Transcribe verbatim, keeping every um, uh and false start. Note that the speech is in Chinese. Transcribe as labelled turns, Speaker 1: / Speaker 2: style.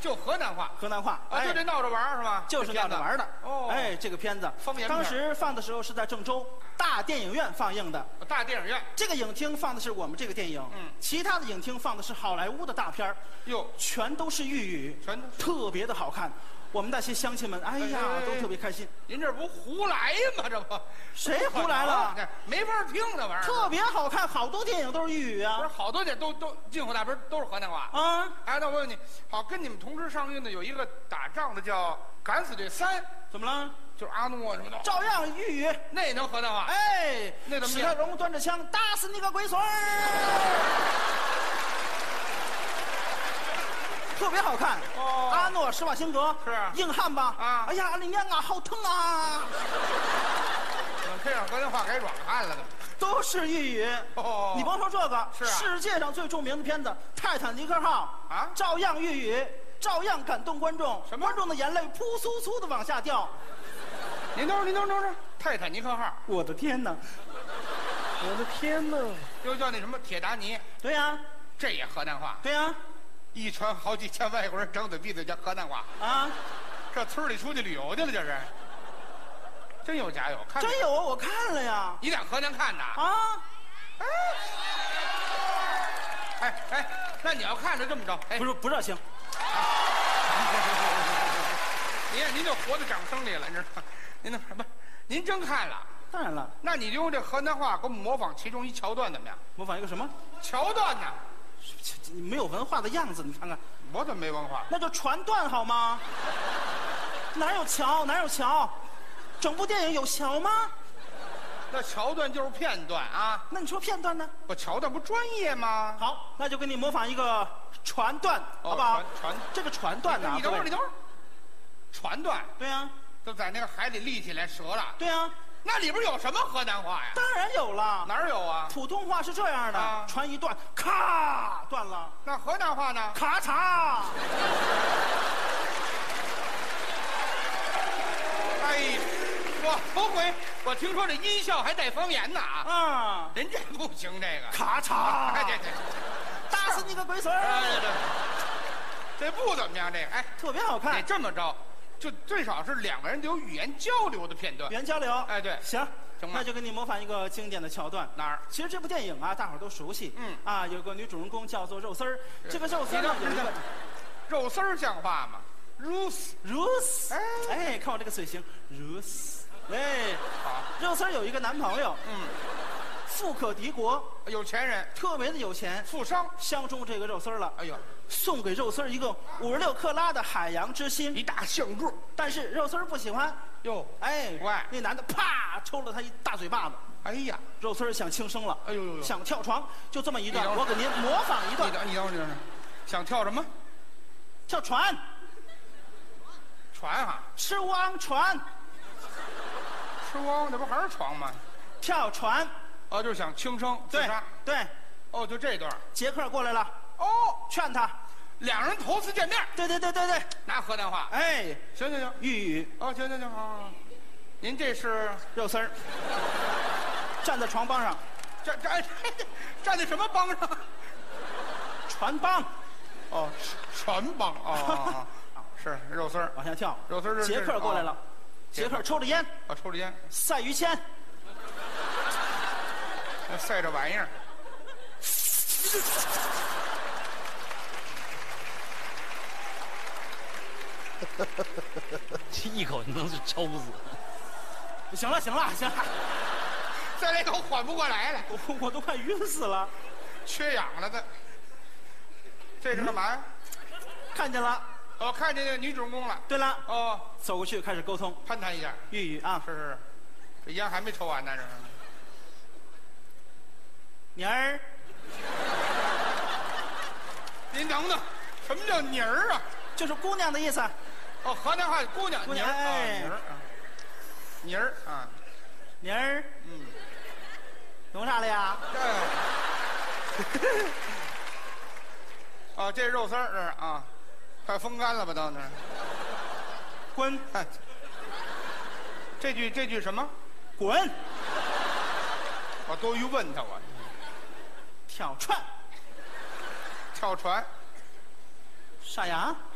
Speaker 1: 就河南话。
Speaker 2: 河南话
Speaker 1: 啊，就这闹着玩儿是吧？
Speaker 2: 就是闹着玩的。
Speaker 1: 哦，
Speaker 2: 哎，这个片子
Speaker 1: 方言片
Speaker 2: 当时放的时候是在郑州大电影院放映的。
Speaker 1: 大电影院。
Speaker 2: 这个影厅放的是我们这个电影，
Speaker 1: 嗯，
Speaker 2: 其他的影厅放的是好莱坞的大片儿，
Speaker 1: 哟，
Speaker 2: 全都是豫语，
Speaker 1: 全都
Speaker 2: 特别的好看。我们那些乡亲们，哎呀，
Speaker 1: 哎哎哎
Speaker 2: 都特别开心。
Speaker 1: 您这不胡来吗？这不，
Speaker 2: 谁胡来了？
Speaker 1: 这没法听那玩意儿。
Speaker 2: 特别好看，好多电影都是豫语啊。
Speaker 1: 不是好多点都都进口大片都是河南话
Speaker 2: 啊。
Speaker 1: 哎，那我问你，好，跟你们同时上映的有一个打仗的叫《敢死队三》，
Speaker 2: 怎么了？
Speaker 1: 就是阿诺什么的，
Speaker 2: 照样豫语，
Speaker 1: 那能河南话？
Speaker 2: 哎，
Speaker 1: 那怎么
Speaker 2: 史泰龙端着枪打死你个龟孙儿，特别好看。
Speaker 1: 哦，
Speaker 2: 阿诺施瓦辛格
Speaker 1: 是
Speaker 2: 硬汉吧？
Speaker 1: 啊，
Speaker 2: 哎呀，里面啊好疼啊！
Speaker 1: 怎么配上河南话改软汉了呢？
Speaker 2: 都是豫语。
Speaker 1: 哦，
Speaker 2: 你甭说这个，
Speaker 1: 是啊，
Speaker 2: 世界上最著名的片子《泰坦尼克号》
Speaker 1: 啊，
Speaker 2: 照样豫语，照样感动观众，
Speaker 1: 什么？
Speaker 2: 观众的眼泪扑簌簌的往下掉。
Speaker 1: 您等会儿，您等会儿，等会儿，泰坦尼克号，
Speaker 2: 我的天哪！我的天哪！
Speaker 1: 又叫那什么铁达尼？
Speaker 2: 对呀、啊，
Speaker 1: 这也河南话。
Speaker 2: 对呀、啊，
Speaker 1: 一传好几千外国人张嘴闭嘴讲河南话
Speaker 2: 啊！这
Speaker 1: 村里出去旅游去了，这是。真有假有，看
Speaker 2: 真有，我看了呀。
Speaker 1: 你在河南看的
Speaker 2: 啊？
Speaker 1: 哎哎哎，那你要看着这么着，哎，
Speaker 2: 不是不热情。
Speaker 1: 您看您就活在掌声里了，你知道吗？您那不，您真看了？
Speaker 2: 当然了。
Speaker 1: 那你就用这河南话给我们模仿其中一桥段怎么样？
Speaker 2: 模仿一个什么
Speaker 1: 桥段呢？
Speaker 2: 你没有文化的样子，你看看。
Speaker 1: 我怎么没文化？
Speaker 2: 那就传段好吗？哪有桥？哪有桥？整部电影有桥吗？
Speaker 1: 那桥段就是片段啊。
Speaker 2: 那你说片段呢？
Speaker 1: 我桥段不专业吗？
Speaker 2: 好，那就给你模仿一个传段，
Speaker 1: 哦、
Speaker 2: 好不好？
Speaker 1: 传传
Speaker 2: 这个传段呢？
Speaker 1: 你等会儿，你等会儿。传段。
Speaker 2: 对呀、啊。
Speaker 1: 都在那个海里立起来折了。
Speaker 2: 对呀、啊。
Speaker 1: 那里边有什么河南话呀？
Speaker 2: 当然有了。
Speaker 1: 哪儿有啊？
Speaker 2: 普通话是这样的，啊、传一段，咔断了。
Speaker 1: 那河南话呢？
Speaker 2: 咔嚓。
Speaker 1: 哎，我头回我听说这音效还带方言呢啊！
Speaker 2: 啊，
Speaker 1: 人这不行，这个
Speaker 2: 咔嚓，
Speaker 1: 哎对对，
Speaker 2: 打死你个龟孙儿！
Speaker 1: 哎对，这不怎么样，这个哎，
Speaker 2: 特别好看。
Speaker 1: 得这么着，就最少是两个人得有语言交流的片段。
Speaker 2: 语言交流，
Speaker 1: 哎对，
Speaker 2: 行，
Speaker 1: 行吧，
Speaker 2: 那就给你模仿一个经典的桥段。
Speaker 1: 哪儿？
Speaker 2: 其实这部电影啊，大伙儿都熟悉。嗯啊，有个女主人公叫做肉丝儿，这个肉丝儿呢有一个
Speaker 1: 肉丝儿像话吗？Ruth，Ruth，
Speaker 2: 哎哎，看我这个嘴型，Ruth，哎，好，肉丝儿有一个男朋友，嗯，富可敌国，
Speaker 1: 有钱人，
Speaker 2: 特别的有钱，
Speaker 1: 富商，
Speaker 2: 相中这个肉丝儿了。哎呦，送给肉丝儿一个五十六克拉的海洋之心，
Speaker 1: 一大象柱，
Speaker 2: 但是肉丝儿不喜欢。哟，哎，
Speaker 1: 喂，
Speaker 2: 那男的啪抽了他一大嘴巴子。
Speaker 1: 哎呀，
Speaker 2: 肉丝儿想轻生了，
Speaker 1: 哎呦呦呦，
Speaker 2: 想跳床，就这么一段，我给您模仿一段。
Speaker 1: 你等，你等，你等，想跳什么？
Speaker 2: 跳船。
Speaker 1: 船哈，
Speaker 2: 吃汪船。
Speaker 1: 吃汪，那不还是床吗？
Speaker 2: 跳船。
Speaker 1: 哦，就是想轻生自杀。
Speaker 2: 对。
Speaker 1: 哦，就这段。
Speaker 2: 杰克过来了。
Speaker 1: 哦，
Speaker 2: 劝他。
Speaker 1: 两人头次见面。
Speaker 2: 对对对对对。
Speaker 1: 拿河南话。
Speaker 2: 哎，
Speaker 1: 行行行，
Speaker 2: 豫语。
Speaker 1: 哦，行行行，好好好。您这是
Speaker 2: 肉丝儿，站在床帮上。
Speaker 1: 站站站在什么帮上？
Speaker 2: 船帮。
Speaker 1: 哦，船帮哦。是肉丝儿
Speaker 2: 往下跳，
Speaker 1: 肉丝儿。
Speaker 2: 杰克过来了，杰克抽着烟，
Speaker 1: 啊，抽着烟，
Speaker 2: 赛于谦，
Speaker 1: 赛这玩意儿，
Speaker 3: 这一口能是抽死。
Speaker 2: 行了行了行了，
Speaker 1: 再来口缓不过来了，
Speaker 2: 我我都快晕死了，
Speaker 1: 缺氧了的。这是干嘛呀？
Speaker 2: 看见了。
Speaker 1: 哦，看见那个女主人公了。
Speaker 2: 对了，
Speaker 1: 哦，
Speaker 2: 走过去开始沟通，
Speaker 1: 攀谈一下
Speaker 2: 豫语啊。
Speaker 1: 是是，这烟还没抽完呢，这是。
Speaker 2: 妮儿，
Speaker 1: 您等等，什么叫妮儿啊？
Speaker 2: 就是姑娘的意思。
Speaker 1: 哦，河南话姑娘，
Speaker 2: 姑娘，
Speaker 1: 哎，妮儿啊，妮儿啊，
Speaker 2: 妮儿，
Speaker 1: 嗯，
Speaker 2: 弄啥了呀？
Speaker 1: 对。哦，这肉丝儿这是啊。快风干了吧，都那。
Speaker 2: 滚！
Speaker 1: 哎，这句这句什么？
Speaker 2: 滚！
Speaker 1: 我多余问他我。
Speaker 2: 跳船。
Speaker 1: 跳船。
Speaker 2: 啥呀？